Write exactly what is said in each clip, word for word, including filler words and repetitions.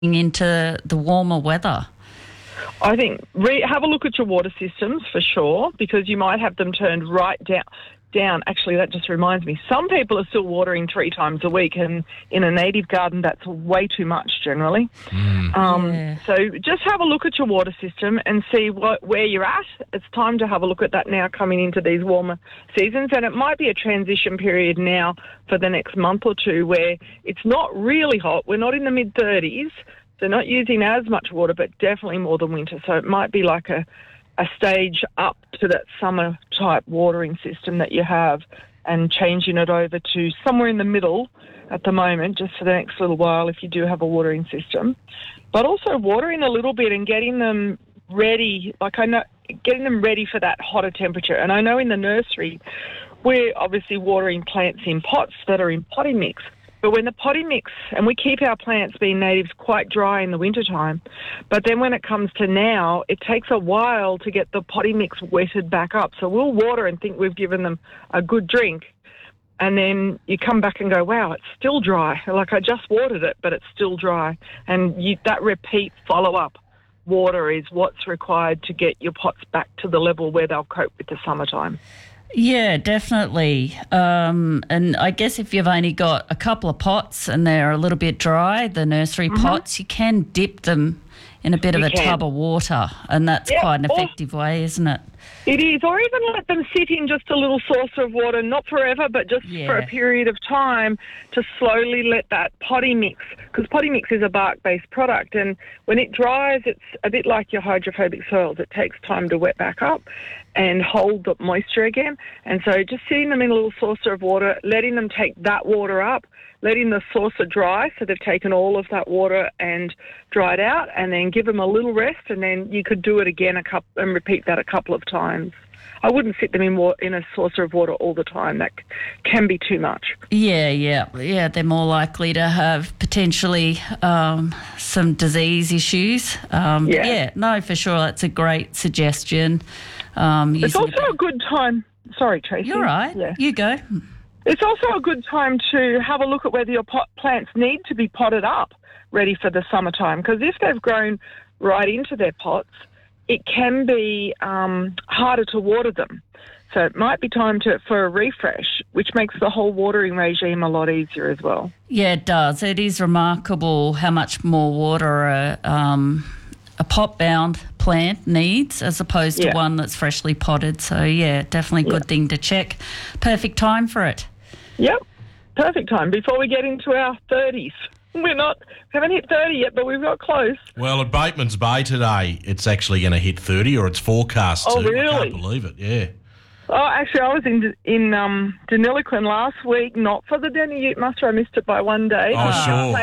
into the warmer weather? I think re- have a look at your water systems for sure, because you might have them turned right down. Down. Actually, that just reminds me. Some people are still watering three times a week, and in a native garden, that's way too much generally. Mm. Um, Yeah. So just have a look at your water system and see what where you're at. It's time to have a look at that now coming into these warmer seasons, and it might be a transition period now for the next month or two where it's not really hot. We're not in the mid thirties. They're not using as much water, but definitely more than winter. So it might be like a a stage up to that summer type watering system that you have, and changing it over to somewhere in the middle at the moment, just for the next little while if you do have a watering system. But also watering a little bit and getting them ready, like I know, getting them ready for that hotter temperature. And I know in the nursery, we're obviously watering plants in pots that are in potting mix. But when the potting mix, and we keep our plants being natives quite dry in the wintertime, but then when it comes to now, it takes a while to get the potting mix wetted back up. So we'll water and think we've given them a good drink, and then you come back and go, wow, it's still dry. Like I just watered it, but it's still dry. And you, that repeat follow-up water is what's required to get your pots back to the level where they'll cope with the summertime. Yeah, definitely. Um, and I guess if you've only got a couple of pots and they're a little bit dry, the nursery mm-hmm. pots, you can dip them in a bit you of a can. tub of water, and that's yeah, quite an effective way, isn't it? It is, or even let them sit in just a little saucer of water, not forever, but just yeah. for a period of time to slowly let that potting mix, because potting mix is a bark-based product, and when it dries, it's a bit like your hydrophobic soils. It takes time to wet back up and hold the moisture again. And so just sitting them in a little saucer of water, letting them take that water up, letting the saucer dry so they've taken all of that water and dried out, and then give them a little rest, and then you could do it again a couple and repeat that a couple of times. I wouldn't sit them in wa- in a saucer of water all the time. That c- can be too much. Yeah, yeah, yeah. They're more likely to have potentially um, some disease issues. Um, yeah. yeah, no, for sure. That's a great suggestion. Um, it's also a good time. Sorry, Tracy. You're right. Yeah. You go. It's also a good time to have a look at whether your pot plants need to be potted up, ready for the summertime. Because if they've grown right into their pots, it can be um, harder to water them. So it might be time to for a refresh, which makes the whole watering regime a lot easier as well. Yeah, it does. It is remarkable how much more water a, um, a pot-bound plant needs as opposed to yeah. one that's freshly potted. So, yeah, definitely a good yeah. thing to check. Perfect time for it. Yep, perfect time before we get into our thirties. We're not, haven't hit thirty yet, but we've got close. Well, at Bateman's Bay today, it's actually going to hit thirty, or it's forecast to. Oh, really? I can't believe it, yeah. Oh, actually, I was in in um, Deniliquin last week, not for the Denny Ute muster. I missed it by one day. Oh, sure.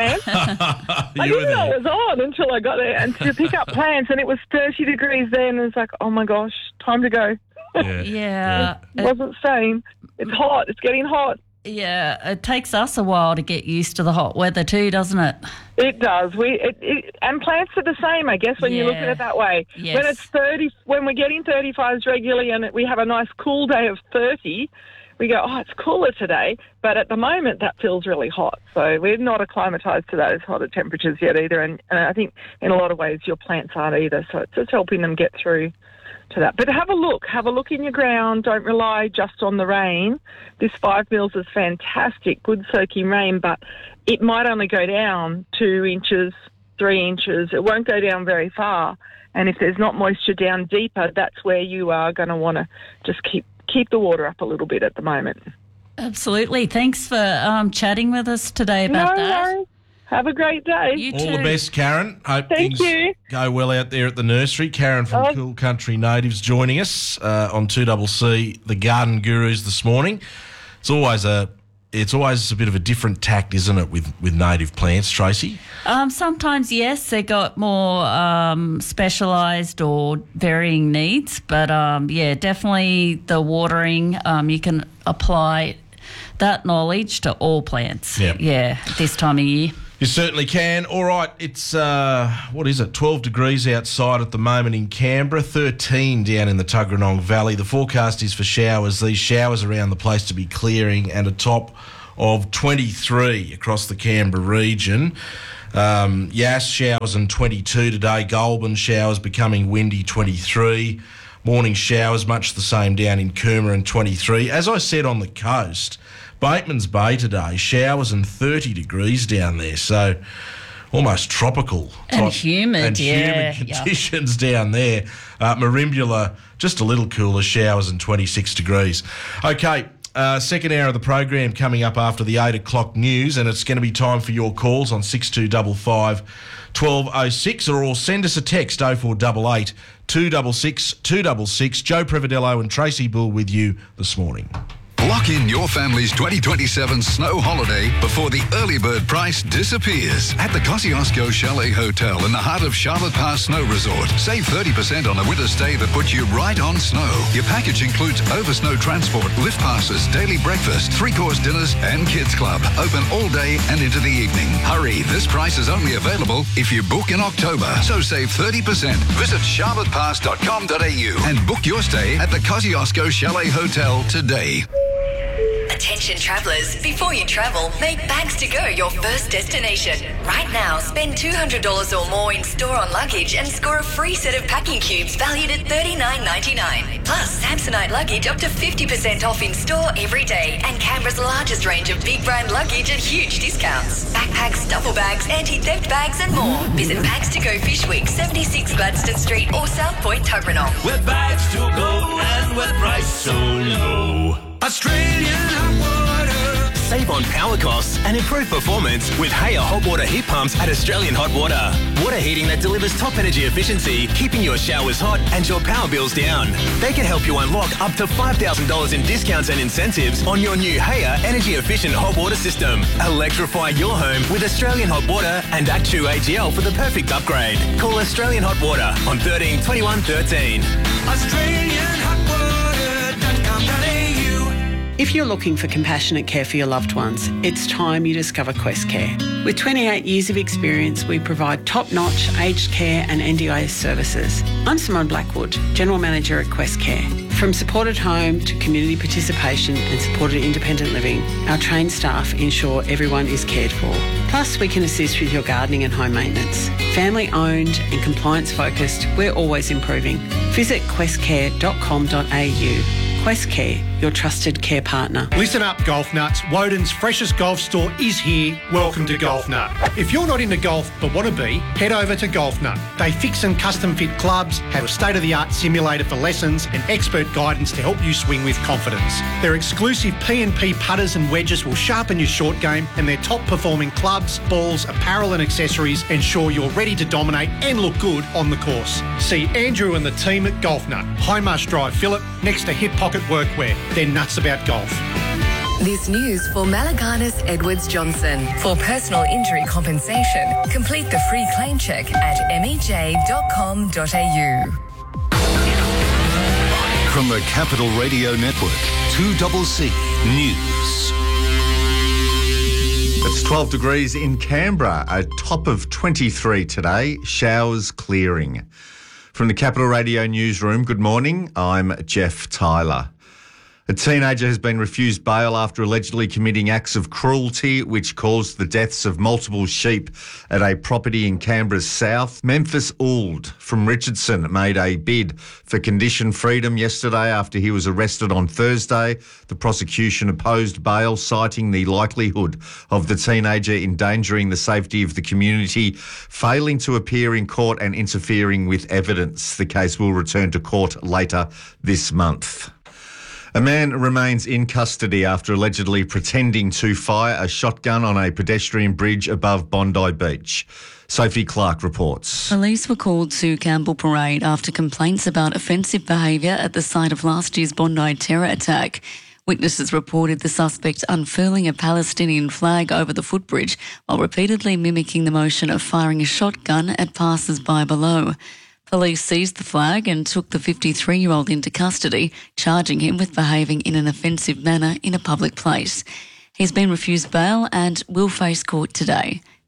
I didn't know it was on until I got there and to pick up plants, and it was thirty degrees then, and it's like, oh, my gosh, time to go. Yeah. yeah. It wasn't staying. It's hot. It's getting hot. Yeah, it takes us a while to get used to the hot weather too, doesn't it? It does. We it, it, and plants are the same, I guess, when yeah. you look at it that way. Yes. When it's thirty, when we're getting thirty-fives regularly, and we have a nice cool day of thirty, we go, oh, it's cooler today. But at the moment, that feels really hot. So we're not acclimatised to those hotter temperatures yet either. And, and I think in a lot of ways your plants aren't either. So it's just helping them get through to that. But have a look. Have a look in your ground. Don't rely just on the rain. This five mils is fantastic, good soaking rain, but it might only go down two inches, three inches. It won't go down very far. And if there's not moisture down deeper, that's where you are going to want to just keep keep the water up a little bit at the moment. Absolutely. Thanks for um, chatting with us today about no that. Worries. Have a great day. You All too. the best, Karen. Hope Thank things you. go well out there at the nursery. Karen from Oh. Cool Country Natives joining us uh, on two C C, the Garden Gurus this morning. It's always a it's always a bit of a different tact, isn't it, with, with native plants, Tracy? Um, sometimes, yes, they got more um, specialised or varying needs, but um, yeah, definitely the watering, um, you can apply that knowledge to all plants. Yep. Yeah, this time of year. You certainly can. All right, it's, uh, what is it, twelve degrees outside at the moment in Canberra, thirteen down in the Tuggeranong Valley. The forecast is for showers. These showers around the place to be clearing, and a top of twenty-three across the Canberra region. Um, Yass, showers and twenty-two today. Goulburn, showers becoming windy, twenty-three. Morning showers, much the same down in Cooma and twenty-three. As I said on the coast, Bateman's Bay today, showers and thirty degrees down there. So almost tropical. And type, humid, and yeah. humid conditions yeah. down there. Uh, Merimbula, just a little cooler, showers and twenty-six degrees. Okay. Uh, second hour of the program coming up after the eight o'clock news, and it's going to be time for your calls on six two five five, one two oh six, or send us a text oh four eight eight, two six six, two six six. Joe Prevedello and Tracy Bull with you this morning. Lock in your family's twenty twenty-seven snow holiday before the early bird price disappears at the Kosciuszko Chalet Hotel in the heart of Charlotte Pass Snow Resort. Save thirty percent on a winter stay that puts you right on snow. Your package includes over snow transport, lift passes, daily breakfast, three-course dinners and kids club. Open all day and into the evening. Hurry, this price is only available if you book in October. So save thirty percent. Visit charlotte pass dot com dot a u and book your stay at the Kosciuszko Chalet Hotel today. Attention travellers, before you travel, make Bags to Go your first destination. Right now, spend two hundred dollars or more in store on luggage and score a free set of packing cubes valued at thirty-nine ninety-nine. Plus, Samsonite luggage up to fifty percent off in store every day, and Canberra's largest range of big brand luggage at huge discounts. Backpacks, duffel bags, anti-theft bags and more. Visit Bags to Go Fish Week, seventy-six Gladstone Street or South Point, Tuggeranong. With Bags to Go and with price so low. Australian hot water. Save on power costs and improve performance with Haier hot water heat pumps at Australian Hot Water. Water heating that delivers top energy efficiency, keeping your showers hot and your power bills down. They can help you unlock up to five thousand dollars in discounts and incentives on your new Haier energy efficient hot water system. Electrify your home with Australian Hot Water and Actu A G L for the perfect upgrade. Call Australian Hot Water on thirteen twenty-one thirteen. Australian hot water dot com dot a u. If you're looking for compassionate care for your loved ones, it's time you discover Quest Care. With twenty-eight years of experience, we provide top-notch aged care and N D I S services. I'm Simone Blackwood, General Manager at Quest Care. From supported home to community participation and supported independent living, our trained staff ensure everyone is cared for. Plus, we can assist with your gardening and home maintenance. Family-owned and compliance-focused, we're always improving. Visit quest care dot com dot a u. Quest Care, your trusted care partner. Listen up, golf nuts. Woden's freshest golf store is here. Welcome to Golf Nut. If you're not into golf but want to be, head over to Golf Nut. They fix and custom fit clubs, have a state-of-the-art simulator for lessons and expert guidance to help you swing with confidence. Their exclusive P and P putters and wedges will sharpen your short game, and their top-performing clubs, balls, apparel and accessories ensure you're ready to dominate and look good on the course. See Andrew and the team at Golf Nut, Highmarsh Drive, Phillip, next to Hip Pocket Workwear. They're nuts about golf. This news for Malaganas Edwards Johnson. For personal injury compensation, complete the free claim check at m e j dot com dot a u. From the Capital Radio Network, two C C News. It's twelve degrees in Canberra, a top of twenty-three today, showers clearing. From the Capital Radio newsroom, good morning, I'm Jeff Tyler. A teenager has been refused bail after allegedly committing acts of cruelty which caused the deaths of multiple sheep at a property in Canberra's south. Memphis Ould from Richardson made a bid for condition freedom yesterday after he was arrested on Thursday. The prosecution opposed bail, citing the likelihood of the teenager endangering the safety of the community, failing to appear in court and interfering with evidence. The case will return to court later this month. A man remains in custody after allegedly pretending to fire a shotgun on a pedestrian bridge above Bondi Beach. Sophie Clark reports. Police were called to Campbell Parade after complaints about offensive behaviour at the site of last year's Bondi terror attack. Witnesses reported the suspect unfurling a Palestinian flag over the footbridge while repeatedly mimicking the motion of firing a shotgun at passers-by below. Police seized the flag and took the fifty-three-year-old into custody, charging him with behaving in an offensive manner in a public place. He's been refused bail and will face court today.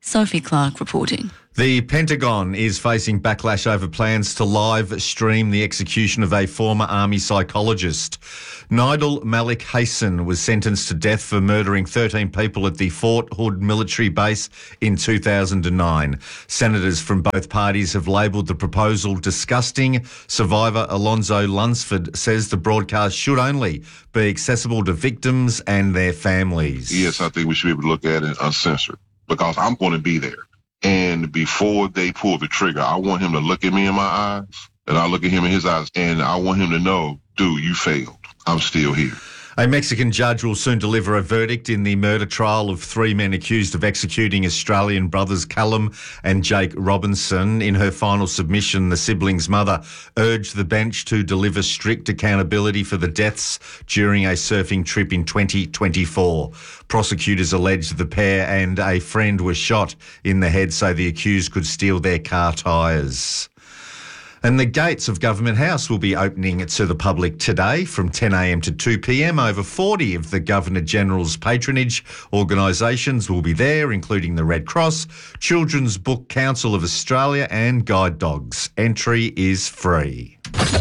Sophie Clark reporting. The Pentagon is facing backlash over plans to live stream the execution of a former army psychologist. Nidal Malik Hassan was sentenced to death for murdering thirteen people at the Fort Hood military base in two thousand nine. Senators from both parties have labelled the proposal disgusting. Survivor Alonzo Lunsford says the broadcast should only be accessible to victims and their families. Yes, I think we should be able to look at it uncensored because I'm going to be there. And before they pull the trigger, I want him to look at me in my eyes, and I look at him in his eyes, and I want him to know, dude, you failed. I'm still here. A Mexican judge will soon deliver a verdict in the murder trial of three men accused of executing Australian brothers Callum and Jake Robinson. In her final submission, the siblings' mother urged the bench to deliver strict accountability for the deaths during a surfing trip in twenty twenty-four. Prosecutors alleged the pair and a friend were shot in the head so the accused could steal their car tyres. And the gates of Government House will be opening to the public today from ten a m to two p m. Over forty of the Governor-General's patronage organisations will be there, including the Red Cross, Children's Book Council of Australia and Guide Dogs. Entry is free.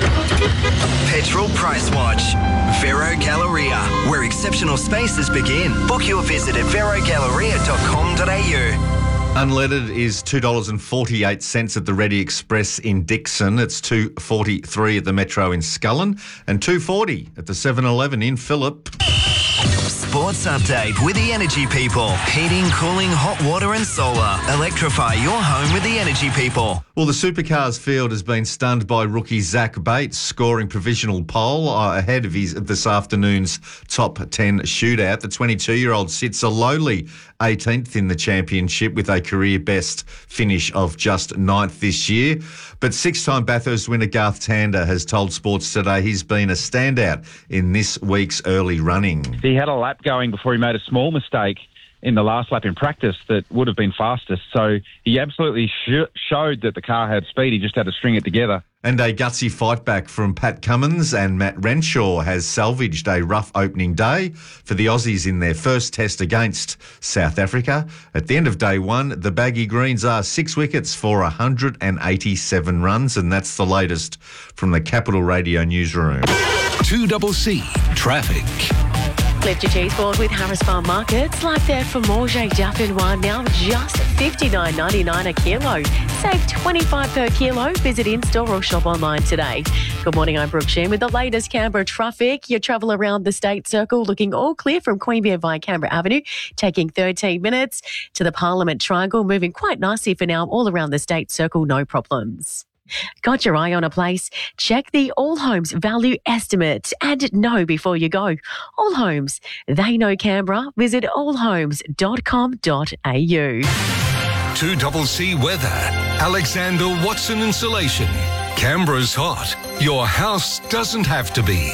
Petrol Price Watch. Vero Galleria, where exceptional spaces begin. Book your visit at vero galleria dot com dot a u. Unleaded is two dollars forty-eight at the Ready Express in Dixon. It's two dollars forty-three at the Metro in Scullen and two dollars forty at the seven eleven in Phillip. Sports update with the Energy People. Heating, cooling, hot water and solar. Electrify your home with the Energy People. Well, the Supercars field has been stunned by rookie Zach Bates scoring provisional pole uh, ahead of his this afternoon's top ten shootout. The twenty-two-year-old sits a lowly eighteenth in the championship with a career best finish of just ninth this year. But six-time Bathurst winner Garth Tander has told Sports Today he's been a standout in this week's early running. He had a lap going before he made a small mistake in the last lap in practice that would have been fastest. So he absolutely sh- showed that the car had speed. He just had to string it together. And a gutsy fight back from Pat Cummins and Matt Renshaw has salvaged a rough opening day for the Aussies in their first test against South Africa. At the end of day one, the Baggy Greens are six wickets for one hundred eighty-seven runs, and that's the latest from the Capital Radio newsroom. two C C Traffic. Lift your cheese board with Harris Farm Markets. Like their Formage Dauphinois, now just fifty-nine ninety-nine a kilo. Save twenty-five per kilo. Visit in-store or shop online today. Good morning, I'm Brooke Sheen with the latest Canberra traffic. Your travel around the State Circle looking all clear from Queanbeyan via Canberra Avenue, taking thirteen minutes to the Parliament Triangle, moving quite nicely for now all around the State Circle, no problems. Got your eye on a place? Check the All Homes value estimate and know before you go. All Homes, they know Canberra. Visit all homes dot com dot a u. two C C Weather. Alexander Watson Insulation. Canberra's hot. Your house doesn't have to be.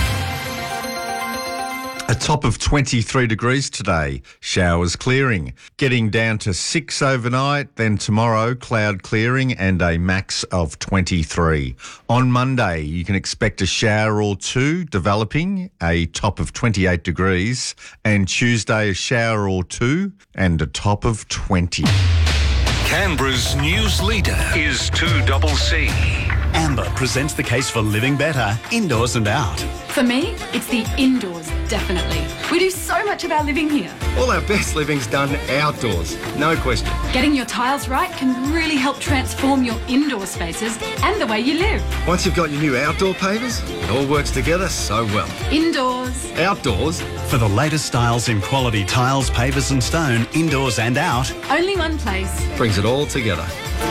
A top of twenty-three degrees today, showers clearing. Getting down to six overnight, then tomorrow cloud clearing and a max of twenty-three. On Monday, you can expect a shower or two developing, a top of twenty-eight degrees. And Tuesday, a shower or two and a top of twenty. Canberra's news leader is two C C. Amber presents the case for living better, indoors and out. For me, it's the indoors, definitely. We do so much of our living here. All our best living's done outdoors, no question. Getting your tiles right can really help transform your indoor spaces and the way you live. Once you've got your new outdoor pavers, it all works together so well. Indoors. Outdoors. For the latest styles in quality tiles, pavers and stone, indoors and out. Only one place. Brings it all together.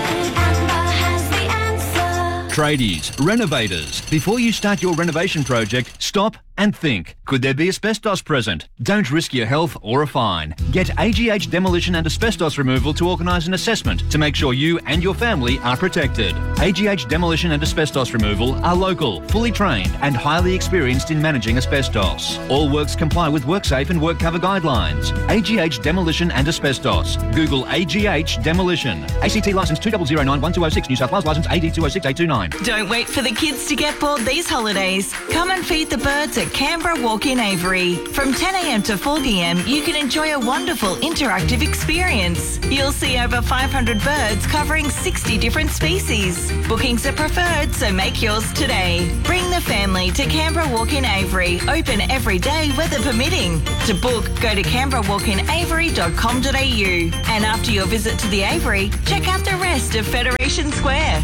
Tradies, renovators. Before you start your renovation project, stop and think. Could there be asbestos present? Don't risk your health or a fine. Get A G H Demolition and Asbestos Removal to organise an assessment to make sure you and your family are protected. A G H Demolition and Asbestos Removal are local, fully trained and highly experienced in managing asbestos. All works comply with WorkSafe and WorkCover guidelines. A G H Demolition and Asbestos. Google A G H Demolition. A C T licence two zero zero nine one two zero six, New South Wales licence A D two zero six eight two nine. Don't wait for the kids to get bored these holidays. Come and feed the birds at at Canberra Walk-in Avery. From ten a m to four p m, you can enjoy a wonderful interactive experience. You'll see over five hundred birds covering sixty different species. Bookings are preferred, so make yours today. Bring the family to Canberra Walk-in Avery, open every day, weather permitting. To book, go to canberra walk in avery dot com dot a u. And after your visit to the Avery, check out the rest of Federation Square.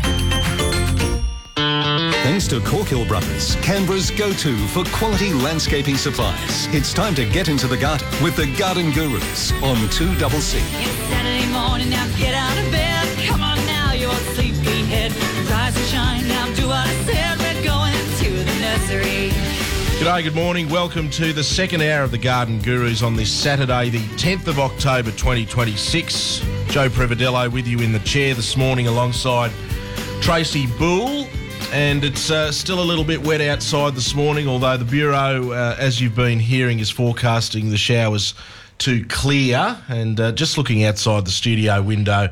Thanks to Corkhill Brothers, Canberra's go-to for quality landscaping supplies. It's time to get into the garden with the Garden Gurus on two C C. It's Saturday morning, now get out of bed. Come on now, your sleepyhead. Rise and shine, now do what I said. We're going to the nursery. G'day, good morning. Welcome to the second hour of the Garden Gurus on this Saturday, the tenth of October twenty twenty-six. Joe Previdello with you in the chair this morning alongside Tracy Bull. And it's uh, still a little bit wet outside this morning, although the Bureau, uh, as you've been hearing, is forecasting the showers to clear. And uh, just looking outside the studio window,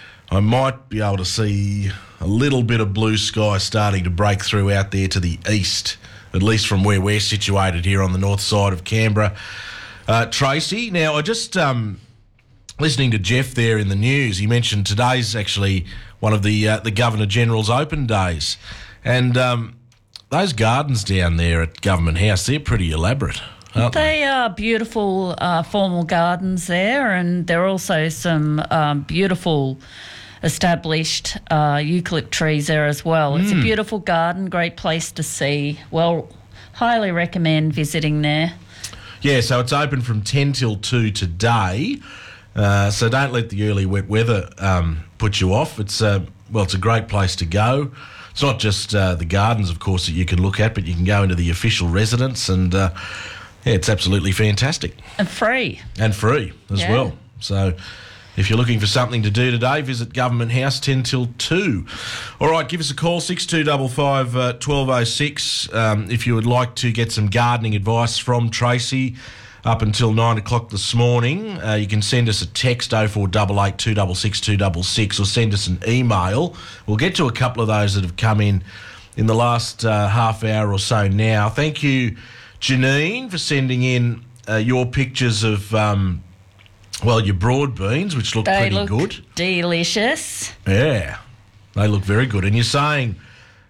I might be able to see a little bit of blue sky starting to break through out there to the east, at least from where we're situated here on the north side of Canberra. Uh, Tracy, now I just, um, listening to Jeff there in the news, he mentioned today's actually one of the uh, the Governor-General's open days. And um, those gardens down there at Government House, they're pretty elaborate, aren't they? They are beautiful uh, formal gardens there, and there are also some um, beautiful established uh, eucalypt trees there as well. It's Mm. a beautiful garden, great place to see. Well, highly recommend visiting there. Yeah, so it's open from ten till two today. Uh, so don't let the early wet weather um, put you off. It's uh, well, it's a great place to go. It's not just uh, the gardens, of course, that you can look at, but you can go into the official residence, and uh, yeah, it's absolutely fantastic. And free. And free as Yeah. well. So if you're looking for something to do today, visit Government House ten till two. All right, give us a call, six two five five, uh, one two oh six, um, if you would like to get some gardening advice from Tracy. Up until nine o'clock this morning, uh, you can send us a text oh four eight eight, two six six, two six six, or send us an email. We'll get to a couple of those that have come in in the last uh, half hour or so now. Thank you, Janine, for sending in uh, your pictures of, um, well, your broad beans, which look They pretty look good. delicious. Yeah, they look very good. And you're saying...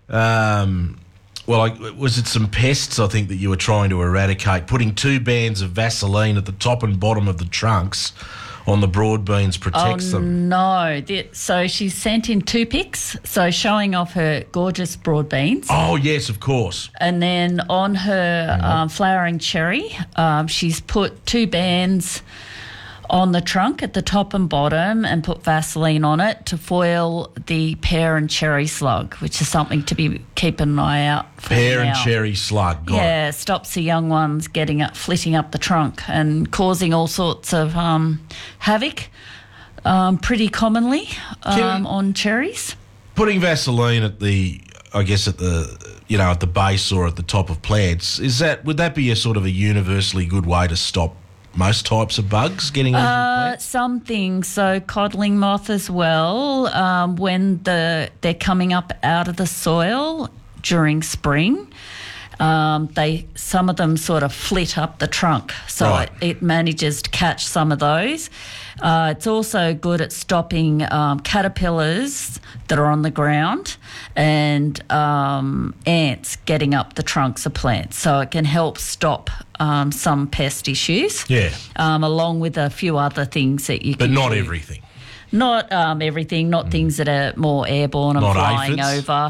Um, Well, I, was it some pests, I think, that you were trying to eradicate? Putting two bands of Vaseline at the top and bottom of the trunks on the broad beans protects oh, them. no. The- So she sent in two pics, so showing off her gorgeous broad beans. Oh, yes, of course. And then on her um, flowering cherry, um, she's put two bands on the trunk at the top and bottom and put Vaseline on it to foil the pear and cherry slug, which is something to be keeping an eye out for. Pear and now. cherry slug. Got yeah, it. stops the young ones getting up, flitting up the trunk and causing all sorts of um, havoc, um, pretty commonly um, on cherries. Putting Vaseline at the, I guess, at the, you know, at the base or at the top of plants, is that, would that be a sort of a universally good way to stop most types of bugs getting onto the plant? Uh, some things, so codling moth as well. Um, when the they're coming up out of the soil during spring, um, they some of them sort of flit up the trunk, so Right. it, it manages to catch some of those. Uh, it's also good at stopping um, caterpillars that are on the ground and um, ants getting up the trunks of plants, so it can help stop um, some pest issues. Yeah. Um, along with a few other things that you But can not do. everything. Not um, everything, not things that are more airborne and Not flying aphids? over.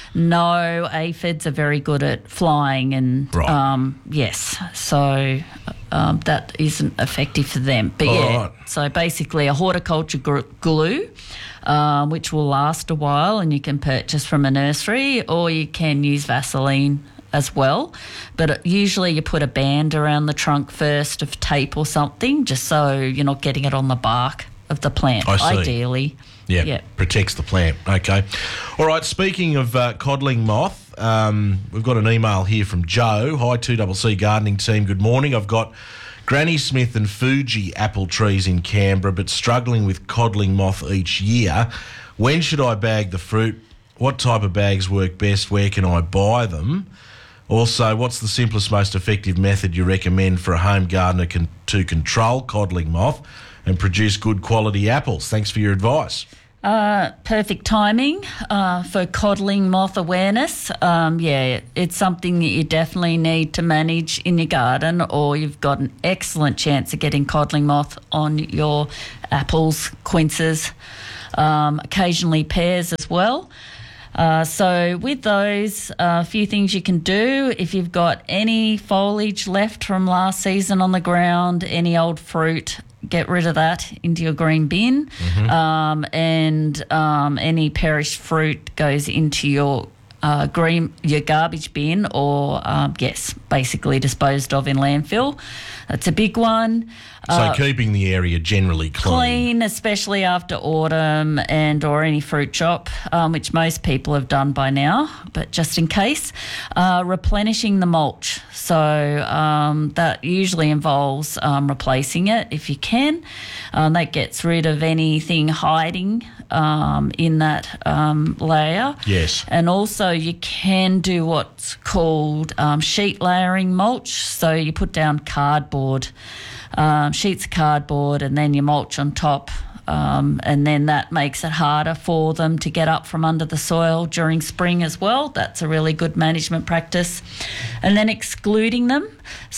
No, aphids are very good at flying and, Right. um, yes, so um, that isn't effective for them. But All yeah, right. so basically a horticulture gr- glue, um, which will last a while and you can purchase from a nursery, or you can use Vaseline as well. But usually you put a band around the trunk first of tape or something, just so you're not getting it on the bark of the plant, I see. ideally. Yeah, Yeah. protects the plant. Okay. All right, speaking of uh, codling moth, um, we've got an email here from Joe. Hi, two C C gardening team, good morning. I've got Granny Smith and Fuji apple trees in Canberra, but struggling with codling moth each year. When should I bag the fruit? What type of bags work best? Where can I buy them? Also, what's the simplest, most effective method you recommend for a home gardener can, to control codling moth and produce good quality apples? Thanks for your advice. Uh, perfect timing uh, for codling moth awareness. Um, yeah, it's something that you definitely need to manage in your garden, or you've got an excellent chance of getting codling moth on your apples, quinces, um, occasionally pears as well. Uh, so with those, a uh, few things you can do. If you've got any foliage left from last season on the ground, any old fruit, get rid of that into your green bin. Mm-hmm. Um, and um, any perished fruit goes into your uh, green your garbage bin, or um, yes, basically disposed of in landfill. That's a big one. So uh, keeping the area generally clean. Clean, especially after autumn and or any fruit chop, um, which most people have done by now, but just in case. Uh, replenishing the mulch. So um, that usually involves um, replacing it if you can. Um, that gets rid of anything hiding um, in that um, layer. Yes. And also you can do what's called um, sheet layering mulch. So you put down cardboard, um, sheets of cardboard, and then you mulch on top. Um, and then that makes it harder for them to get up from under the soil during spring as well. That's a really good management practice. And then excluding them.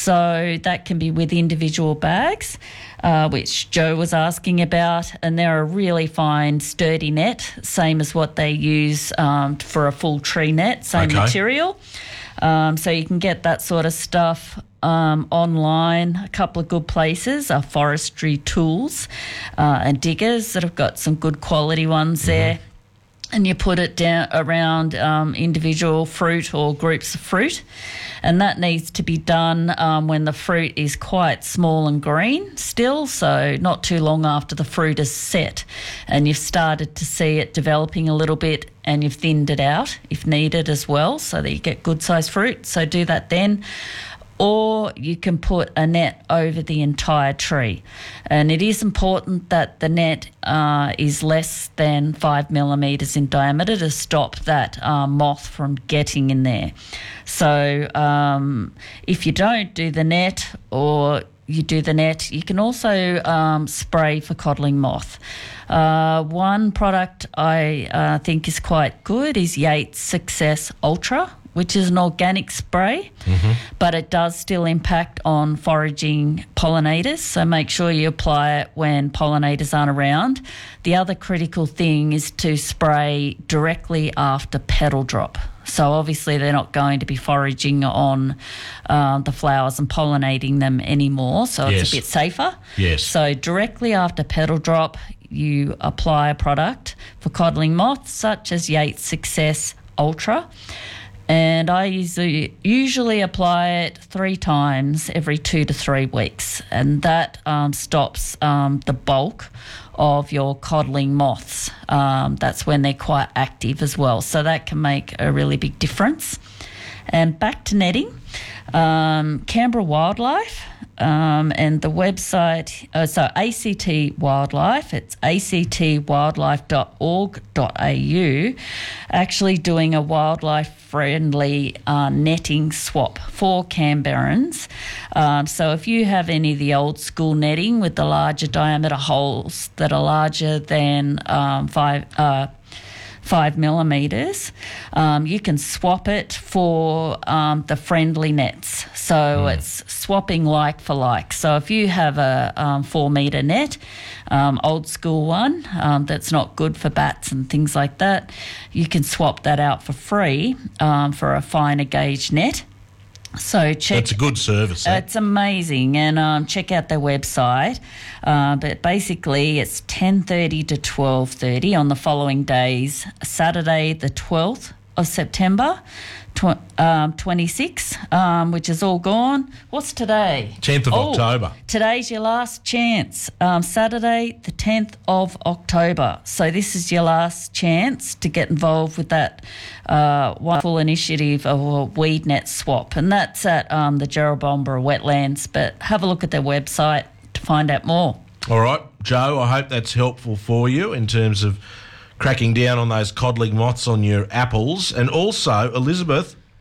So that can be with individual bags, uh, which Joe was asking about. And they're a really fine, sturdy net, same as what they use um, for a full tree net, same Okay. material. Um, so you can get that sort of stuff um, online. A couple of good places are Forestry Tools uh, and Diggers that have got some good quality ones mm-hmm. there. And you put it down around um, individual fruit or groups of fruit. And that needs to be done um, when the fruit is quite small and green still, so not too long after the fruit is set and you've started to see it developing a little bit, and you've thinned it out if needed as well, so that you get good sized fruit. So do that then. Or you can put a net over the entire tree. And it is important that the net uh, is less than five millimetres in diameter to stop that uh, moth from getting in there. So um, if you don't do the net, or you do the net, you can also um, spray for codling moth. Uh, one product I uh, think is quite good is Yates Success Ultra, which is an organic spray, mm-hmm. but it does still impact on foraging pollinators, so make sure you apply it when pollinators aren't around. The other critical thing is to spray directly after petal drop. So obviously they're not going to be foraging on uh, the flowers and pollinating them anymore, so Yes. it's a bit safer. Yes. So directly after petal drop, you apply a product for codling moths, such as Yates Success Ultra. And I usually, usually apply it three times every two to three weeks. And that um, stops um, the bulk of your codling moths. Um, that's when they're quite active as well. So that can make a really big difference. And back to netting, um, Canberra Wildlife. Um, and the website, uh, so A C T Wildlife, it's a c t wildlife dot org dot a u, actually doing a wildlife-friendly uh, netting swap for Canberrans. Um, so if you have any of the old school netting with the larger diameter holes that are larger than um, five... Uh, five millimetres, um, you can swap it for um, the friendly nets. So mm. it's swapping like for like. So if you have a um, four metre net, um, old school one, um, that's not good for bats and things like that, you can swap that out for free um, for a finer gauge net. So check. That's a good service. Eh? It's amazing, and um, check out their website. Uh, but basically, it's ten thirty to twelve thirty on the following days. Saturday, the twelfth of September, tw- um, twenty-six, um, which is all gone. What's today? tenth of oh, October. Today's your last chance. Um, Saturday, the tenth of October. So this is your last chance to get involved with that uh, wonderful initiative of a weed net swap. And that's at um, the Jerrabomberra wetlands. But have a look at their website to find out more. All right, Joe, I hope that's helpful for you in terms of cracking down on those codling moths on your apples. And also, Elizabeth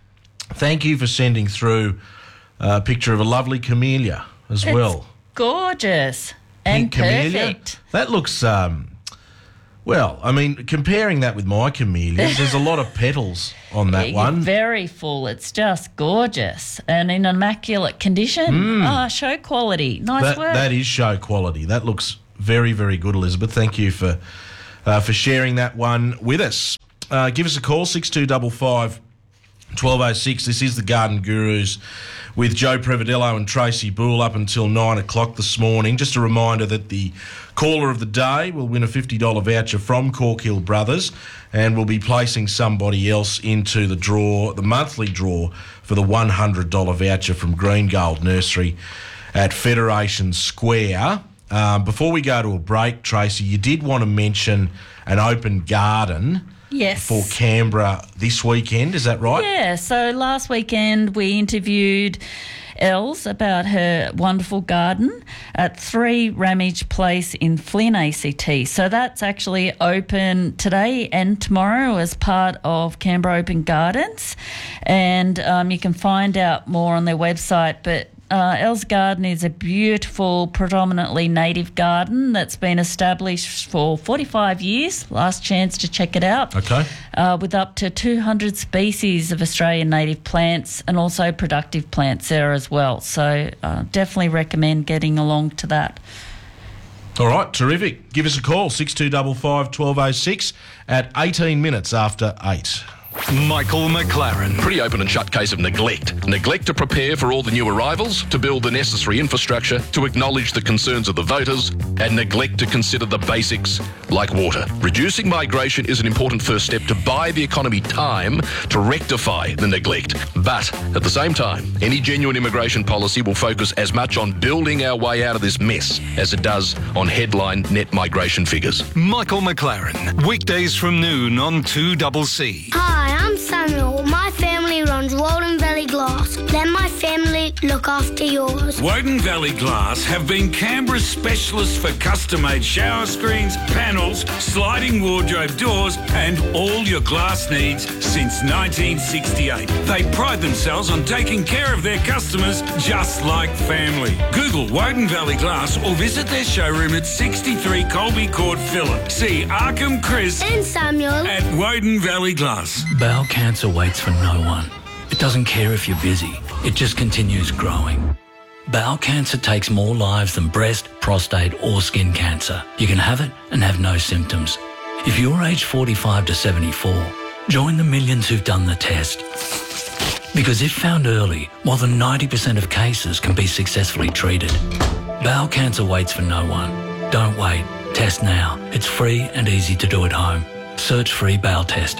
thank you for sending through a picture of a lovely camellia as It's well. gorgeous and Pink camellia. perfect. That looks, um, well, I mean, comparing that with my camellias, there's a lot of petals on that Yeah, one. Very full. It's just gorgeous and in immaculate condition. Mm. Ah, show quality. Nice that, work. that is show quality. That looks very, very good, Elizabeth. Thank you for uh, for sharing that one with us. Uh, give us a call, six two five five, one two oh six. This is the Garden Gurus with Joe Prevedello and Tracy Boole up until nine o'clock this morning. Just a reminder that the caller of the day will win a fifty dollars voucher from Cork Hill Brothers, and we'll be placing somebody else into the draw, the monthly draw, for the one hundred dollars voucher from Green Gold Nursery at Federation Square. Um, before we go to a break, Tracy, you did want to mention an open garden Yes. for Canberra this weekend, is that right? Yeah, so last weekend we interviewed Els about her wonderful garden at three Ramage Place in Flynn A C T. So that's actually open today and tomorrow as part of Canberra Open Gardens. And um, you can find out more on their website, but Uh, Els Garden is a beautiful, predominantly native garden that's been established for forty-five years. Last chance to check it out. Okay. Uh, with up to two hundred species of Australian native plants and also productive plants there as well. So uh, definitely recommend getting along to that. All right, terrific. Give us a call, six two five five, one two oh six at eighteen minutes after eight. Michael McLaren. Pretty open and shut case of neglect. Neglect to prepare for all the new arrivals, to build the necessary infrastructure, to acknowledge the concerns of the voters, and neglect to consider the basics like water. Reducing migration is an important first step to buy the economy time to rectify the neglect. But at the same time, any genuine immigration policy will focus as much on building our way out of this mess as it does on headline net migration figures. Michael McLaren. Weekdays from noon on two C C. Hi, I'm Samuel. My family runs Walden Valley Glass. Let my family look after yours. Woden Valley Glass have been Canberra's specialists for custom-made shower screens, panels, sliding wardrobe doors and all your glass needs since nineteen sixty-eight. They pride themselves on taking care of their customers just like family. Google Woden Valley Glass or visit their showroom at sixty-three Colby Court, Phillip. See Arkham Chris and Samuel at Woden Valley Glass. Bowel cancer waits for no one. It doesn't care if you're busy. It just continues growing. Bowel cancer takes more lives than breast, prostate or skin cancer. You can have it and have no symptoms. If you're aged forty-five to seventy-four, join the millions who've done the test. Because if found early, more than ninety percent of cases can be successfully treated. Bowel cancer waits for no one. Don't wait. Test now. It's free and easy to do at home. Search free bowel test.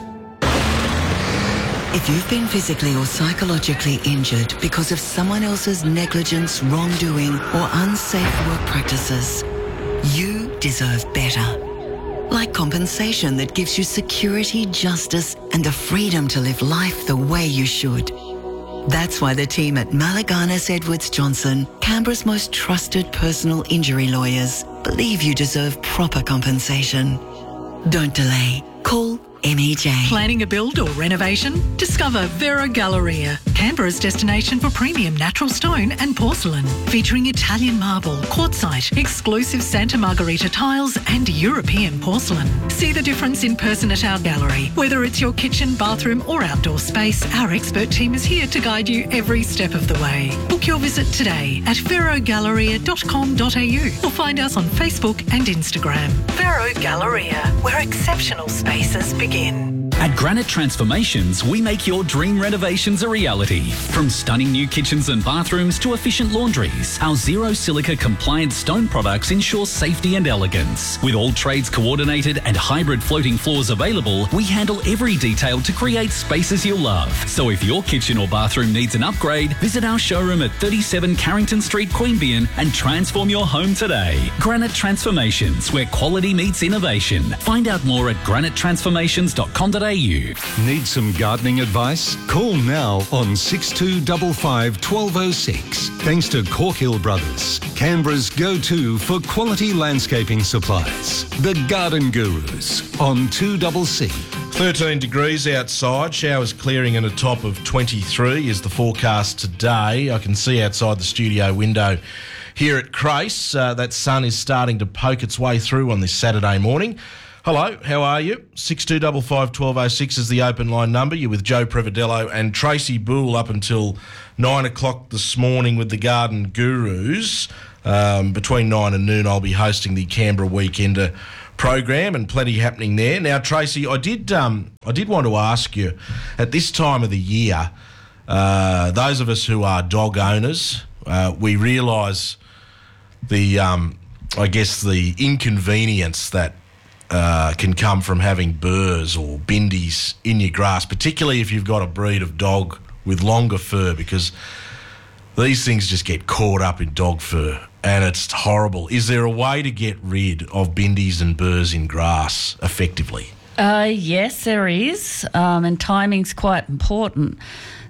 If you've been physically or psychologically injured because of someone else's negligence, wrongdoing, or unsafe work practices, you deserve better. Like compensation that gives you security, justice, and the freedom to live life the way you should. That's why the team at Malaganas Edwards Johnson, Canberra's most trusted personal injury lawyers, believe you deserve proper compensation. Don't delay. Call M E J. Planning a build or renovation? Discover Vero Galleria, Canberra's destination for premium natural stone and porcelain, featuring Italian marble, quartzite, exclusive Santa Margherita tiles and European porcelain. See the difference in person at our gallery. Whether it's your kitchen, bathroom or outdoor space, our expert team is here to guide you every step of the way. Book your visit today at vero galleria dot com dot a u or find us on Facebook and Instagram. Vero Galleria, where exceptional spaces begin. At Granite Transformations, we make your dream renovations a reality. From stunning new kitchens and bathrooms to efficient laundries, our zero silica compliant stone products ensure safety and elegance. With all trades coordinated and hybrid floating floors available, we handle every detail to create spaces you'll love. So if your kitchen or bathroom needs an upgrade, visit our showroom at thirty-seven Carrington Street, Queanbeyan and transform your home today. Granite Transformations, where quality meets innovation. Find out more at granite transformations dot com dot a u. Need some gardening advice? Call now on six two five five, one two oh six. Thanks to Cork Hill Brothers, Canberra's go-to for quality landscaping supplies. The Garden Gurus on two C C. thirteen degrees outside, showers clearing and a top of twenty-three is the forecast today. I can see outside the studio window here at Crace, uh, that sun is starting to poke its way through on this Saturday morning. Hello, how are you? six two five five, one two oh six is the open line number. You're with Joe Prevadello and Tracy Boole up until nine o'clock this morning with the Garden Gurus. Um, between nine and noon, I'll be hosting the Canberra Weekender program, and plenty happening there. Now, Tracy, I did um, I did want to ask you, at this time of the year, uh, those of us who are dog owners, uh, we realise the, um, I guess, the inconvenience that uh, can come from having burrs or bindies in your grass, particularly if you've got a breed of dog with longer fur, because these things just get caught up in dog fur and it's horrible. Is there a way to get rid of bindies and burrs in grass effectively? Uh, yes, there is, um, and timing's quite important.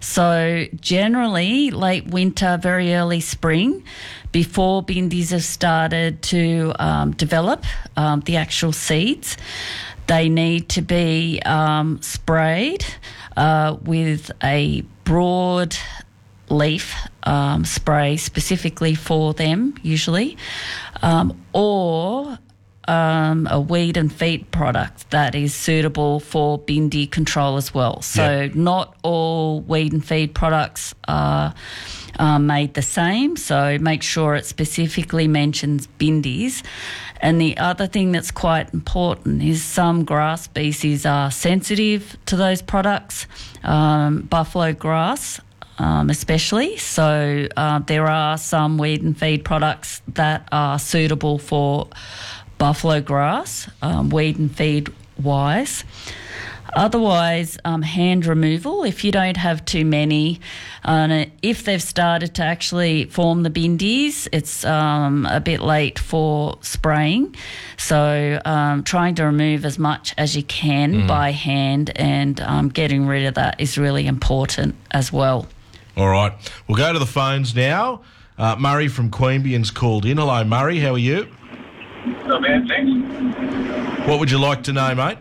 So generally, late winter, very early spring, before bindies have started to um, develop um, the actual seeds, they need to be um, sprayed uh, with a broad leaf um, spray specifically for them, usually, um, or um, a weed and feed product that is suitable for bindi control as well. So yep. Not all weed and feed products are uh, made the same, so make sure it specifically mentions bindies. And the other thing that's quite important is some grass species are sensitive to those products, um, buffalo grass Um, especially. So uh, there are some weed and feed products that are suitable for buffalo grass, um, weed and feed wise. Otherwise, um, hand removal, if you don't have too many, uh, if they've started to actually form the bindies, it's um, a bit late for spraying. So um, trying to remove as much as you can mm. by hand, and um, getting rid of that is really important as well. All right. We'll go to the phones now. Uh, Murray from Queanbeyan's called in. Hello, Murray. How are you? Not bad, thanks. What would you like to know, mate?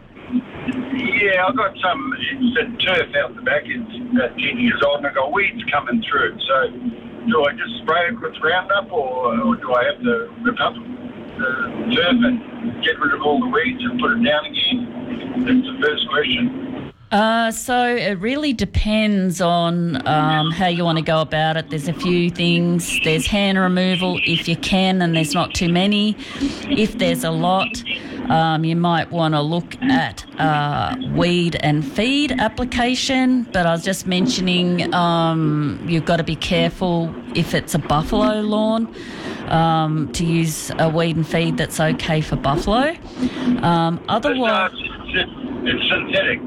Yeah, I've got some, it's a turf out the back. It's about ten years old and I've got weeds coming through. So do I just spray it with Roundup, or, or do I have to rip up the turf and get rid of all the weeds and put it down again? That's the first question. Uh, so it really depends on um, how you want to go about it. There's a few things. There's hand removal if you can and there's not too many. If there's a lot, um, you might want to look at uh, weed and feed application. But I was just mentioning um, you've got to be careful if it's a buffalo lawn um, to use a weed and feed that's okay for buffalo. Um, otherwise, it's, it's synthetic.